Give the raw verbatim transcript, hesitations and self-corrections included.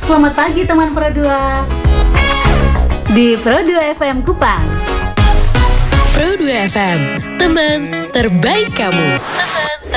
Selamat pagi teman Pro dua. Di Pro dua F M Kupang. Pro dua F M, teman terbaik kamu. Teman